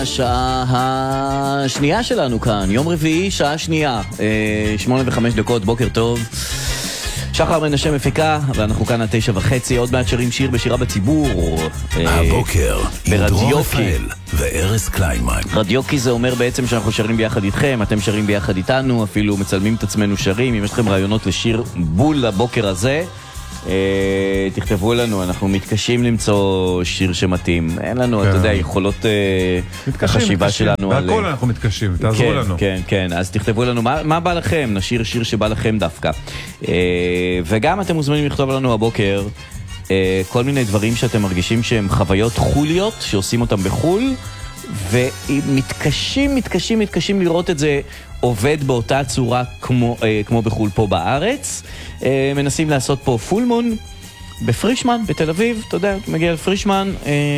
השעה השנייה שלנו כאן, יום רביעי, שעה שנייה, 8:05, בוקר טוב. שחר מנשה מפיקה, ואנחנו כאן עד 9:30, עוד מעט שרים שיר בשירה בציבור. הבוקר, עם דרור ברדיוקי. רפאל וארז קליינמן. רדיוקי זה אומר בעצם שאנחנו שרים ביחד איתכם, אתם שרים ביחד איתנו, אפילו מצלמים את עצמנו שרים. אם יש לכם רעיונות לשיר בול לבוקר הזה, תכתבו לנו, אנחנו מתקשים למצוא שיר שמתאים. אין לנו, אתה יודע, יכולות החשיבה שלנו. והכל אנחנו מתקשים, תעזרו לנו. כן, כן, אז תכתבו לנו מה בא לכם, נשיר שיר שבא לכם דווקא. וגם אתם מוזמנים לכתוב לנו הבוקר כל מיני דברים שאתם מרגישים שהם חוויות חוליות, שעושים אותם בחול, ומתקשים לראות את זה עובד באותה צורה כמו בחול פה בארץ. מנסים לעשות פה פול מון בפרישמן, בתל אביב, אתה יודע, מגיע לפרישמן,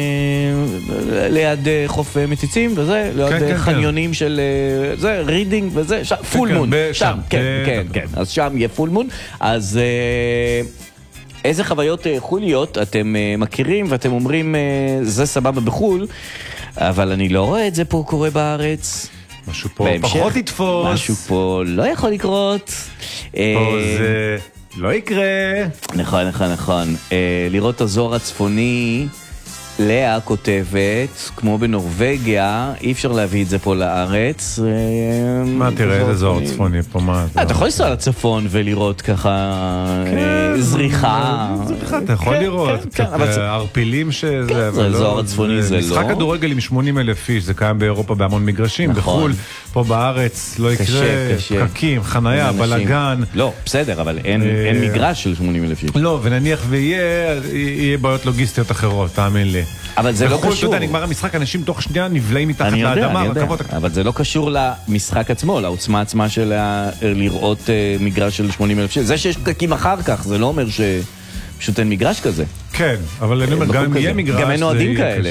ליד חוף מציצים וזה, ליד חניונים של זה, רידינג וזה, פול מון, שם, כן, אז שם יהיה פול מון. אז איזה חוויות חוליות אתם מכירים ואתם אומרים זה סבבה בחול, אבל אני לא רואה את זה פה קורה בארץ. משהו פה פחות יתפוס. משהו פה לא יכול לקרות. פה זה לא יקרה. נכון. לראות הזוהר הצפוני, לאה כותבת, כמו בנורווגיה, אי אפשר להביא את זה פה לארץ. מה תראה, איזה זוהר צפוני פה, מה? אתה יכול לנסוע לצפון ולראות ככה זריחה. אתה יכול לראות, ערפילים שזה, זוהר הצפוני זה לא. משחק כדורגל עם 80,000 איש, זה קיים באירופה בהמון מגרשים, בחול, פה בארץ לא יקרה, פקקים, חנייה, בלגן. לא, בסדר, אבל אין מגרש של 80,000 איש. לא, ונניח ויהיה בעיות לוגיסטיות אחרות, תאמין לי. אבל זה לא קשור. אתה יודע, נגמר המשחק, אנשים תוך שנייה נבלעים מתחת לאדמה. אבל זה לא קשור למשחק עצמו, לעוצמה עצמה של לראות מגרש של 80,000 שקל. זה שיש פקקים אחר כך, זה לא אומר שפשוט אין מגרש כזה. כן, אבל אני אומר, גם אם יהיה מגרש, גם אין אוהדים כאלה.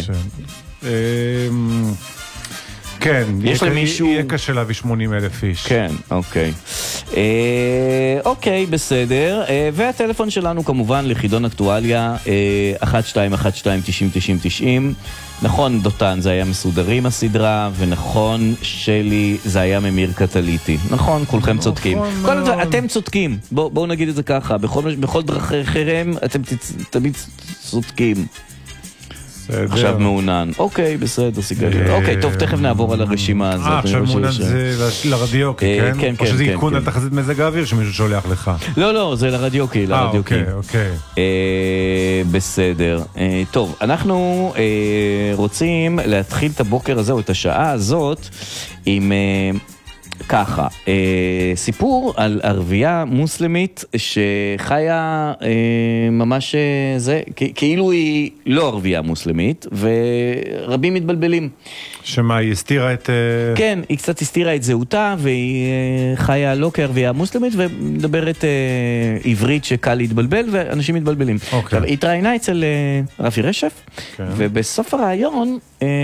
כן, יהיה קשה להביא 80,000 איש. כן, אוקיי. אוקיי, בסדר. והטלפון שלנו כמובן לחידון אקטואליה 1212-90-90-90. נכון, דותן, זה היה מסודרים הסדרה, ונכון, שלי, זה היה ממיר קטליטי. נכון, כולכם צודקים. אתם צודקים, בואו נגיד את זה ככה. בכל דרכיכם אתם תמיד צודקים. עכשיו מעונן. אוקיי, בסדר, סיגליה. אוקיי, טוב, תכף נעבור על הרשימה הזאת. עכשיו מעונן זה לרדיוקי, כן? או שזה עדכון על תחזית מזג האוויר שמישהו שולח לך? לא, זה לרדיוקי. אוקיי. בסדר. טוב, אנחנו רוצים להתחיל את הבוקר הזה, או את השעה הזאת, עם ככה, סיפור על ערבייה מוסלמית שחיה ממש זה, כאילו היא לא ערבייה מוסלמית, ורבים מתבלבלים. שמה, היא הסתירה את... כן, היא קצת הסתירה את זהותה, והיא חיה לא כערבייה מוסלמית, ומדברת עברית שקל להתבלבל, ואנשים מתבלבלים. עכשיו, היא התראיינה אצל רפי רשף, ובסוף הרעיון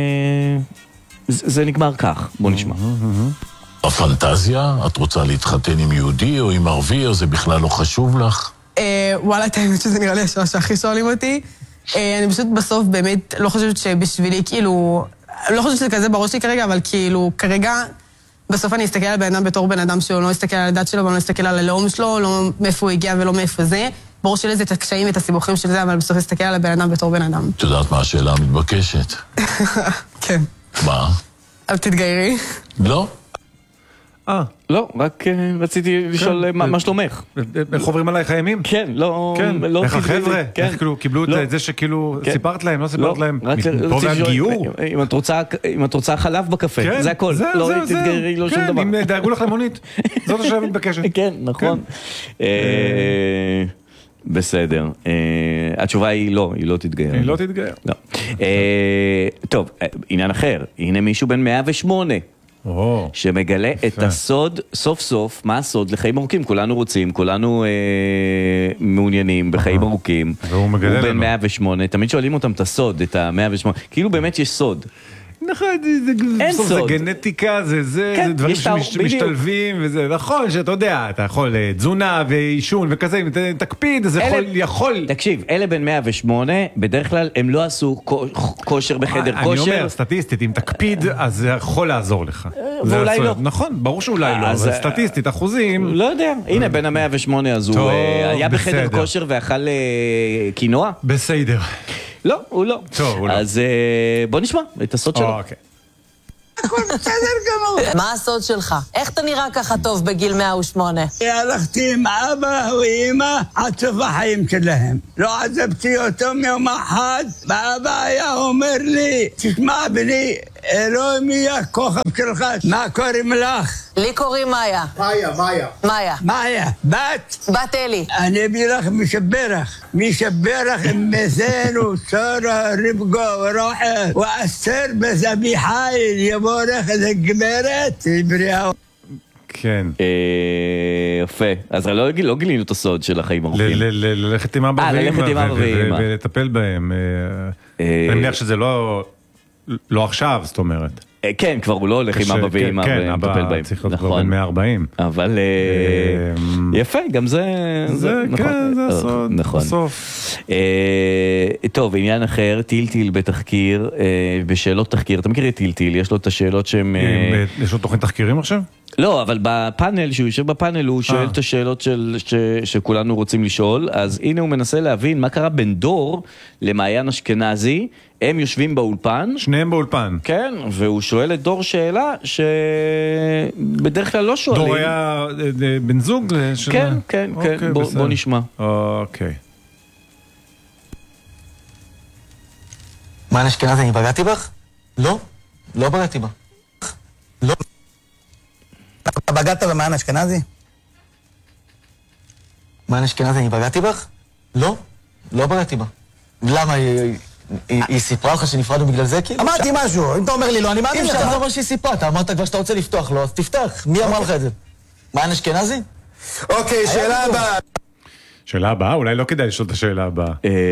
זה נגמר כך. בוא נשמע. הפנטזיה? את רוצה להתחתן עם יהודי או עם ערבי, או זה בכלל לא חשוב לך? וואלה, את האמת שזה נראה לי השאלה שהכי שואלים אותי. אני פשוט בסוף באמת לא חושבת שבשבילי, כאילו, לא חושבת שזה כזה בראש שלי כרגע, אבל כאילו, כרגע, בסוף אני אסתכל על בן אדם בתור בן אדם שלו, לא אסתכל על הדת שלו, ולא אסתכל על הלאום שלו, לא מאיפה הוא הגיע ולא מאיפה זה. ברור שלי זה את הקשיים, את הסיבוכים של זה, אבל בסוף אסתכל על הבן אדם בתור בן אדם. את יודעת מה השאלה המתבקשת? כן. מה? אל תתגיירי. לא. לא, רק רציתי לשאול מה שלומך. איך עוברים עלייך הימים? כן, לא... איך החבר'ה? איך כאילו קיבלו את זה שכאילו סיפרת להם, לא סיפרת להם? פה זה הגיור? אם את רוצה חלב בקפה, זה הכל. לא תתגיירי, לא שום דבר. כן, אם דאגו לך למונית. זאת השאלה מתבקשת. כן, נכון. בסדר. התשובה היא לא, היא לא תתגייר. היא לא תתגייר. טוב, עניין אחר. הנה מישהו בן 108. שמגלה את הסוד, סוף סוף, מה הסוד לחיים ארוכים? כולנו רוצים, כולנו מעוניינים בחיים ארוכים. והוא מגלה לנו. הוא בן 108, תמיד שואלים אותם את הסוד, את ה-108, כאילו באמת יש סוד. נכון, זה גנטיקה, זה דברים שמשתלבים, וזה נכון שאתה יודע, אתה יכול תזונה ואישון וכזה, אם תקפיד, אז יכול... תקשיב, אלה בין 108, בדרך כלל הם לא עשו כושר בחדר כושר. אני אומר, סטטיסטית, אם תקפיד, אז זה יכול לעזור לך. ואולי לא. נכון, ברור שאולי לא, אבל סטטיסטית, אחוזים... לא יודע, הנה בין 108 אז הוא היה בחדר כושר ואכל קינוע? בסדר. לא, הוא לא. טוב, הוא לא. אז בוא נשמע את הסוד שלו. אוקיי. הכל בסדר גמור. מה הסוד שלך? איך אתה נראה ככה טוב בגיל 108? הלכתי עם אבא ואמא עד סוף החיים שלהם. לא עזבתי אותם יום אחד, ואבא היה אומר לי, תשמע בני, אלוהים יהיה הכוכב שלך, מה קוראים לך? לי קוראים מאיה. מאיה, בת אלי. אני אביא לך משברך עם מסנו, שרה, רבקו ורוחה, ואסר בזבי חיל, יבורך את הגברת, בריאה. כן. יפה. אז לא גילינו את הסוד של החיים ארוכים. ללכת עם אבא ואמא ולטפל בהם. אני מניח שזה לא עכשיו, זאת אומרת. כן, כבר הוא לא הולך עם אבא ואמא ומטפל בהם. כן, צריך להיות כבר בין 140. אבל יפה, גם זה כן, זה הסוד. נכון. בסוף. טוב, עניין אחר, טיל בתחקיר, בשאלות תחקיר. אתה מכיר את טיל? יש לו את השאלות שהם... יש לו תוכן תחקירים עכשיו? לא, אבל בפאנל, שהוא יושב בפאנל, הוא שואל את השאלות שכולנו רוצים לשאול, אז הנה הוא מנסה להבין מה קרה בין דור למעיין אשכנזי, הם יושבים באולפן. שניהם באולפן. כן, והוא שואל את דור שאלה שבדרך כלל לא שואלים. דור היה בן זוג? כן, בוא נשמע. אוקיי. מעיין אשכנזי, אני פגעתי בך? לא, לא פגעתי בה. לא. אתה בגדת במעיין אשכנזי? מעיין אשכנזי, אני פגעתי בך? לא, לא פגעתי בה. למה? היא סיפרה לך שנפרדנו בגלל זה? אמרתי משהו, אם אתה אומר לי לא, אני מאמין לך. אתה אומר שהיא סיפרה, אתה אמרת כבר שאתה רוצה לפתוח לו, אז תפתח. מי אמר לך את זה? מעיין אשכנזי? אוקיי, שאלה הבאה. שאלה הבאה? אולי לא כדאי לשאול את השאלה הבאה.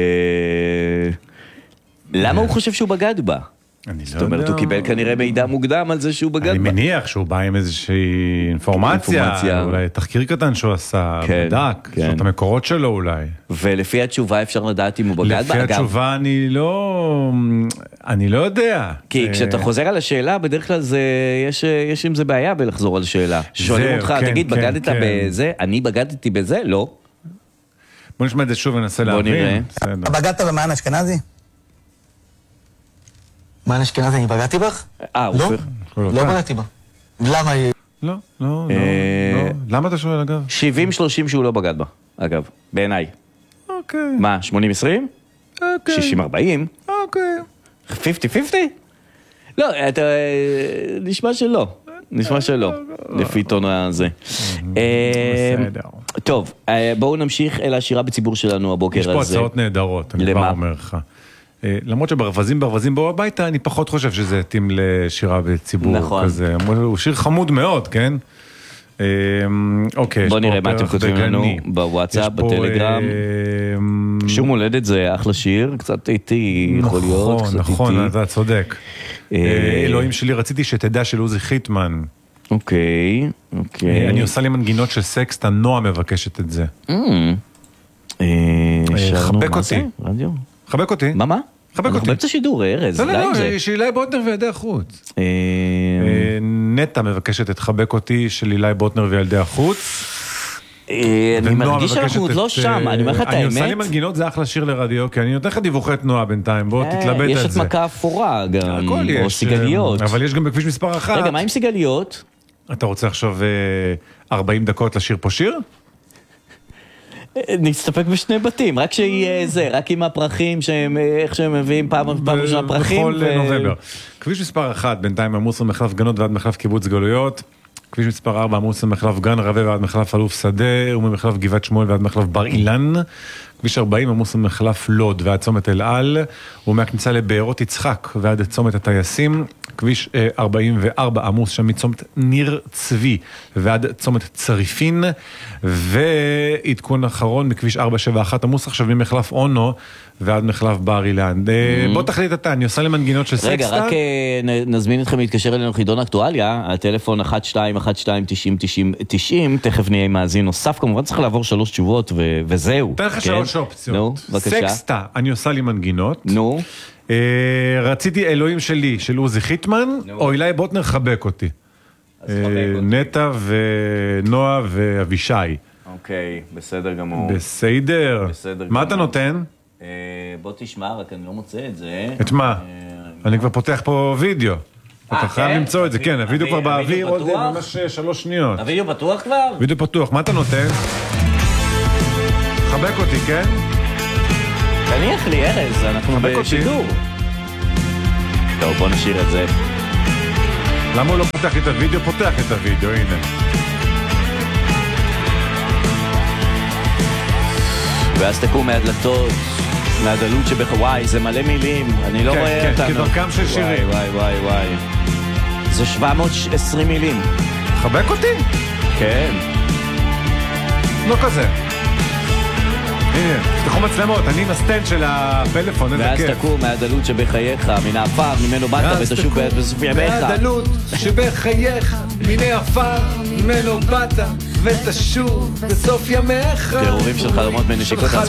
למה הוא חושב שהוא בגד בה? זאת אומרת, הוא קיבל כנראה מידע מוקדם על זה שהוא בגד בה. אני מניח שהוא בא עם איזושהי אינפורמציה, אולי תחקיר קטן שהוא עשה, בדק, זאת המקורות שלו אולי. ולפי התשובה אפשר לדעת אם הוא בגד בה? לפי התשובה אני לא יודע. כי כשאתה חוזר על השאלה, בדרך כלל יש עם זה בעיה בלחזור על שאלה. שואלים אותך, תגיד, בגדת בזה? אני בגדתי בזה? לא. בוא נשמע את זה שוב וננסה להבין. בוא נראה. בגדת במעיין אשכנזי? מעיין אשכנזי, אני פגעתי בך? לא, לא פגעתי בה. למה היא... לא. למה אתה שואל אגב? 70-30 שהוא לא בגד בה, אגב, בעיניי. אוקיי. מה, 80-20? אוקיי. 60-40? אוקיי. 50-50? לא, אתה... נשמע שלא, לפי טון הזה. בסדר. טוב, בואו נמשיך אל השירה בציבור שלנו הבוקר הזה. יש פה הצעות נהדרות, אני כבר אומר לך. למרות שברווזים בואו הביתה, אני פחות חושב שזה התאים לשירה בציבור כזה. הוא שיר חמוד מאוד, כן? אוקיי. בוא נראה מה אתם כותבים לנו בוואטסאפ, בטלגרם. שום הולדת זה אחלה שיר, קצת איטי יכול להיות. נכון, אתה צודק. אלוהים שלי, רציתי שתדע של עוזי חיטמן. אוקיי. אני עושה לי מנגינות של סקסטה, נועה מבקשת את זה. חבק אותי. חבק אותי. מה? חבק אותי. אנחנו באמצע שידור, ארז. לא, יש אילי בוטנר וילדי החוץ. נטה מבקשת את חבק אותי של אילי בוטנר וילדי החוץ. אני מרגיש שאנחנו עוד לא שם, אני אומר לך את האמת. אני עושה לי מנגינות, זה אחלה שיר לרדיו, כי אני נותן לך דיווחי תנועה בינתיים, בוא תתלבט על זה. יש את מכה אפורה גם, או סיגליות. אבל יש גם בכביש מספר 1. רגע, מה עם סיגליות? אתה רוצה עכשיו 40 דקות לשיר פה שיר? נסתפק בשני בתים, רק שיהיה זה, רק עם הפרחים, איך שהם מביאים פעם ראשונה פרחים. בכל נובמבר. כביש מספר 1, בינתיים עמוס ממחלף גנות ועד מחלף קיבוץ גלויות. כביש מספר 4, עמוס ממחלף גן רווה ועד מחלף אלוף שדה, וממחלף גבעת שמואל ועד מחלף בר אילן. כביש 40 עמוס ממחלף לוד ועד צומת אל על, ומהכניסה לבארות יצחק ועד צומת הטייסים, כביש 44 עמוס שם מצומת ניר צבי ועד צומת צריפין, ועדכון אחרון בכביש 471 עמוס עכשיו ממחלף אונו ועד מחלף בר אילן. בוא תחליט אתה, אני עושה למנגינות של סקסטאר. רגע, רק נזמין אתכם להתקשר אלינו חידון אקטואליה, הטלפון 1212909090, תכף נהיה מאזין נוסף, כמובן צריך לעבור 3 תשובות וזהו. תן לך 3 אופציות. נו, בבקשה. סקסטה, אני עושה לי מנגינות. נו. רציתי אלוהים שלי, של עוזי חיטמן, או אילי בוטנר חבק אותי. נטע ונועה ואבישי. אוקיי, בסדר גמור. בסדר. מה אתה נותן? בוא תשמע, רק אני לא מוצא את זה. את מה? אני כבר פותח פה וידאו. אתה חייב למצוא את זה, כן, הוידאו כבר באוויר עוד ממש 3 שניות. הוידאו פתוח כבר? וידאו פתוח, מה אתה נותן? חבק אותי, כן? תניח לי, ארז, אנחנו בשידור. טוב, בוא נשאיר את זה. למה הוא לא פותח את הוידאו? פותח את הוידאו, הנה. ואז תקום מהדלתות, מהדלות שבחוואי, זה מלא מילים, אני לא רואה אותנו. כן, כדרכם של שירים. וואי. זה 720 מילים. חבק אותי? כן. לא כזה. הנה, תפתחו מצלמות, אני עם הסטנד של הפלאפון, איזה כיף. ואז תקום מהדלות שבחייך, מן האפר, ממנו באת ותשוב בסוף ימיך. מהדלות שבחייך, מן האפר, ממנו באת ותשוב בסוף ימיך. פירורים של חלומות מנשיקות